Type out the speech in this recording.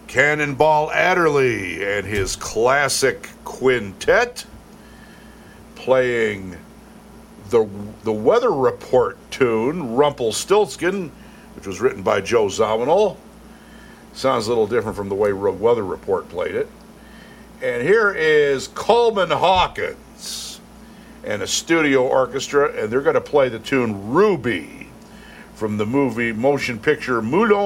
Cannonball Adderley and his classic quintet playing the Weather Report tune, Rumpelstiltskin, which was written by Joe Zawinul. Sounds a little different from the way Weather Report played it. And here is Coleman Hawkins and a studio orchestra, and they're going to play the tune Ruby from the movie motion picture Moulin